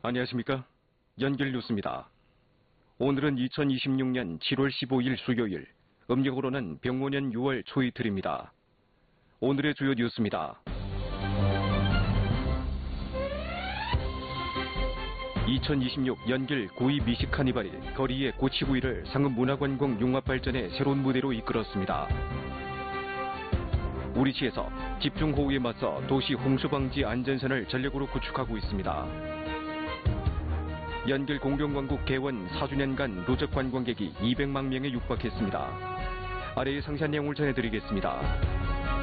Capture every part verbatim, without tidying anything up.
안녕하십니까? 연결뉴스입니다. 오늘은 이천이십육 년 칠월 십오일 수요일, 음력으로는 병원년 유월 초이틀입니다. 오늘의 주요 뉴스입니다. 이천이십육 연길 구이 미식 카니발이 거리의 꼬치구이를 상업문화관광 융합발전의 새로운 무대로 이끌었습니다. 우리시에서 집중호우에 맞서 도시 홍수방지 안전선을 전력으로 구축하고 있습니다. 연길 공룡왕국 개원 사 주년간 누적 관광객이 이백만 명에 육박했습니다. 아래의 상세한 내용을 전해드리겠습니다.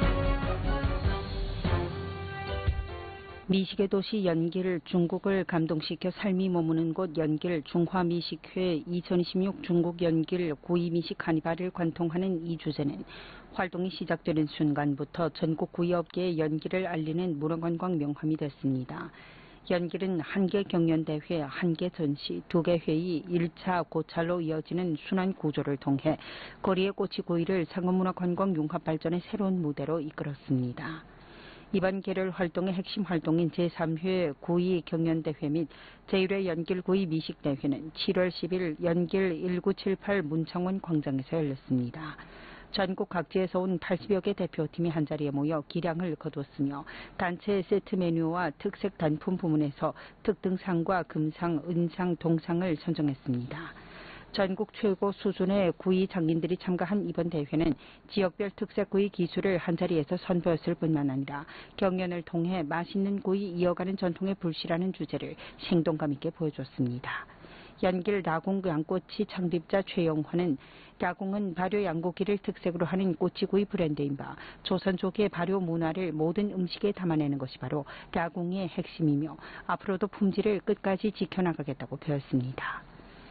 미식의 도시 연길, 중국을 감동시켜 삶이 머무는 곳 연길 중화미식회 이천이십육 중국 연길 구이 미식 카니발을 관통하는 이 주제는 활동이 시작되는 순간부터 전국 구이업계의 연길을 알리는 문화관광 명함이 됐습니다. 연길은 한 개 경연대회, 한 개 전시, 두 개 회의, 일 차 고찰로 이어지는 순환 구조를 통해 거리의 꼬치구이를 상업문화관광 융합발전의 새로운 무대로 이끌었습니다. 이번 계열 활동의 핵심 활동인 제삼 회 구이 경연대회 및 제일 회 연길 구이 미식대회는 칠월 십일 연길 일구칠팔 문창원 광장에서 열렸습니다. 전국 각지에서 온 팔십여 개 대표팀이 한자리에 모여 기량을 거뒀으며 단체 세트 메뉴와 특색 단품 부문에서 특등상과 금상, 은상, 동상을 선정했습니다. 전국 최고 수준의 구이 장인들이 참가한 이번 대회는 지역별 특색 구이 기술을 한자리에서 선보였을 뿐만 아니라 경연을 통해 맛있는 구이 이어가는 전통의 불씨라는 주제를 생동감 있게 보여줬습니다. 연길 나공 양꼬치 창립자 최영화는 야공은 발효 양고기를 특색으로 하는 꼬치구이 브랜드인 바 조선 조기의 발효 문화를 모든 음식에 담아내는 것이 바로 야공의 핵심이며 앞으로도 품질을 끝까지 지켜나가겠다고 배웠습니다.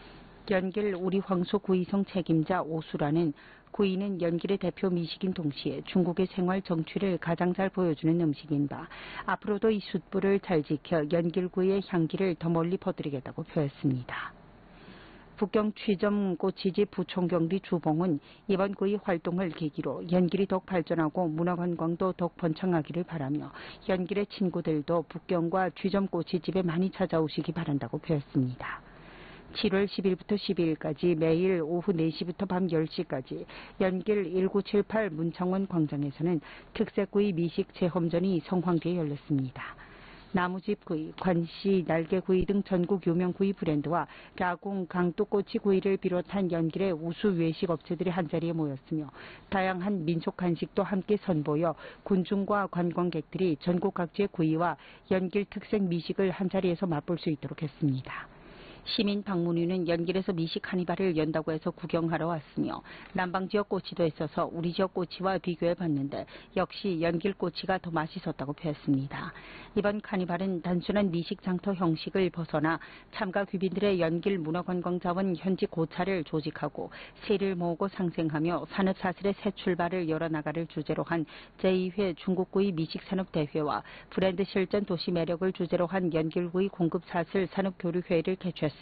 연길 우리 황소 구이성 책임자 오수라는 구이는 연길의 대표 미식인 동시에 중국의 생활 정취를 가장 잘 보여주는 음식인 바 앞으로도 이 숯불을 잘 지켜 연길구이의 향기를 더 멀리 퍼뜨리겠다고 표했습니다. 북경 취점 꼬치집 부총경리 주봉은 이번 구이 활동을 계기로 연길이 더욱 발전하고 문화관광도 더욱 번창하기를 바라며 연길의 친구들도 북경과 취점 꼬치집에 많이 찾아오시기 바란다고 표했습니다. 칠월 십일부터 십이일까지 매일 오후 네 시부터 밤 열 시까지 연길 일구칠팔 문창원 광장에서는 특색구이 미식 체험전이 성황리에 열렸습니다. 나무집구이, 관시, 날개구이 등 전국 유명 구이 브랜드와 야공, 강뚜꼬치 구이를 비롯한 연길의 우수 외식 업체들이 한자리에 모였으며 다양한 민속 간식도 함께 선보여 군중과 관광객들이 전국 각지의 구이와 연길 특색 미식을 한자리에서 맛볼 수 있도록 했습니다. 시민 박문희는 연길에서 미식 카니발을 연다고 해서 구경하러 왔으며 남방 지역 꼬치도 있어서 우리 지역 꼬치와 비교해 봤는데 역시 연길 꼬치가 더 맛있었다고 표했습니다. 이번 카니발은 단순한 미식 장터 형식을 벗어나 참가 귀빈들의 연길 문화관광자원 현지 고찰을 조직하고 세를 모으고 상생하며 산업사슬의 새 출발을 열어나가를 주제로 한 제이 회 중국구이 미식산업대회와 브랜드 실전 도시 매력을 주제로 한 연길구이 공급사슬 산업교류회의를 개최했습니다.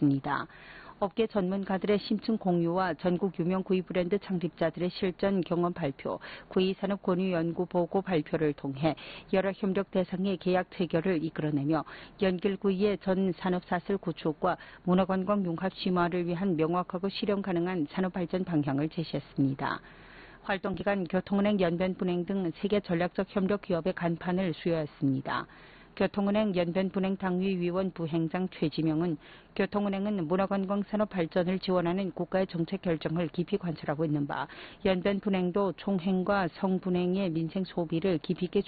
업계 전문가들의 심층 공유와 전국 유명 구이 브랜드 창립자들의 실전 경험 발표, 구이 산업 권유 연구 보고 발표를 통해 여러 협력 대상의 계약 체결을 이끌어내며 연길 구이의 전 산업 사슬 구축과 문화관광 융합 심화를 위한 명확하고 실현 가능한 산업 발전 방향을 제시했습니다. 활동 기간 교통은행, 연변분행 등 세계 전략적 협력 기업의 간판을 수여했습니다. 교통은행 연변분행 당위위원 부행장 최지명은 교통은행은 문화관광 산업 발전을 지원하는 국가의 정책 결정을 깊이 관찰하고 있는 바 연변분행도 총행과 성분행의 민생 소비를 깊이 있게